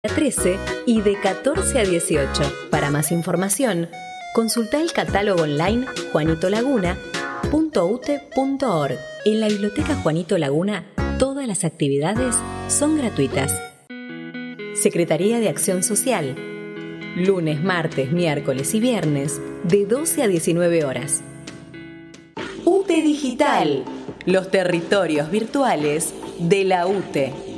13 y de 14 a 18. Para más información, consulta el catálogo online juanitolaguna.ute.org. En la Biblioteca Juanito Laguna, todas las actividades son gratuitas. Secretaría de Acción Social. Lunes, martes, miércoles y viernes, de 12 a 19 horas. UTE Digital. Los territorios virtuales de la UTE.